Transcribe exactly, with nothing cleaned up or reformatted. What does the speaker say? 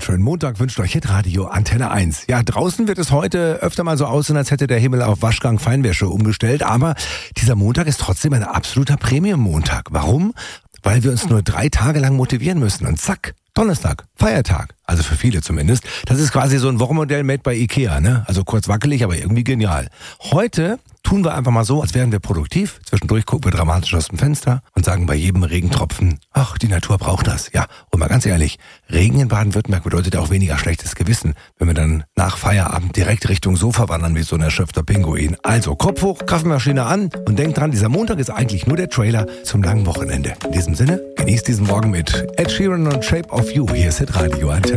schönen Montag wünscht euch Hitradio Antenne eins. Ja, draußen wird es heute öfter mal so aussehen, als hätte der Himmel auf Waschgang Feinwäsche umgestellt. Aber dieser Montag ist trotzdem ein absoluter Premium-Montag. Warum? Weil wir uns nur drei Tage lang motivieren müssen. Und zack, Donnerstag, Feiertag. Also für viele zumindest. Das ist quasi so ein Wochenmodell made by Ikea, ne? Also kurz wackelig, aber irgendwie genial. Heute tun wir einfach mal so, als wären wir produktiv. Zwischendurch gucken wir dramatisch aus dem Fenster und sagen bei jedem Regentropfen, ach, die Natur braucht das. Ja, und mal ganz ehrlich, Regen in Baden-Württemberg bedeutet auch weniger schlechtes Gewissen, wenn wir dann nach Feierabend direkt Richtung Sofa wandern wie so ein erschöpfter Pinguin. Also Kopf hoch, Kaffeemaschine an und denkt dran, dieser Montag ist eigentlich nur der Trailer zum langen Wochenende. In diesem Sinne, genießt diesen Morgen mit Ed Sheeran und Shape of You. Hier ist Hitradio Antenne.